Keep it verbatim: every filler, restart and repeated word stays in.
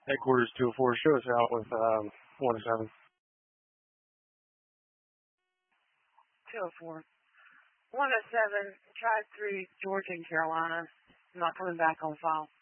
Headquarters two oh four, show us out with um, one oh seven. two oh four. one oh seven, Tribe three, Georgia and Carolina. I'm not coming back on file.